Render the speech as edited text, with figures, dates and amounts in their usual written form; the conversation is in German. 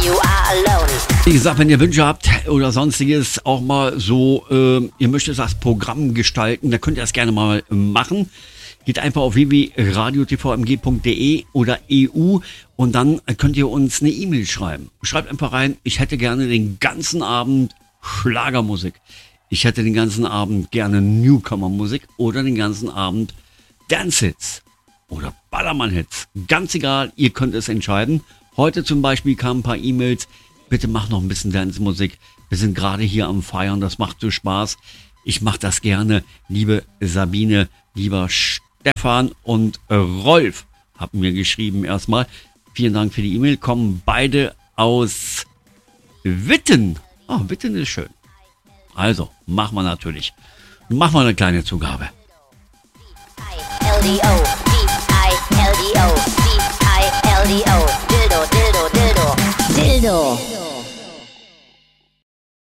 you are alone. Wie gesagt, wenn ihr Wünsche habt oder sonstiges, auch mal so, ihr möchtet das Programm gestalten, dann könnt ihr das gerne mal machen. Geht einfach auf www.radiotvmg.de oder EU und dann könnt ihr uns eine E-Mail schreiben. Schreibt einfach rein, ich hätte gerne den ganzen Abend Schlagermusik. Ich hätte den ganzen Abend gerne Newcomer-Musik oder den ganzen Abend Dance-Hits oder Ballermann-Hits. Ganz egal, ihr könnt es entscheiden. Heute zum Beispiel kamen ein paar E-Mails. Bitte mach noch ein bisschen Dance-Musik. Wir sind gerade hier am Feiern, das macht so Spaß. Ich mache das gerne. Liebe Sabine, lieber Stefan und Rolf haben mir geschrieben erstmal. Vielen Dank für die E-Mail. Kommen beide aus Witten. Oh, Witten ist schön. Also, machen wir natürlich. Machen wir eine kleine Zugabe. D-I-L-D-O, D-I-L-D-O, D-I-L-D-O, Dildo, Dildo, Dildo, Dildo.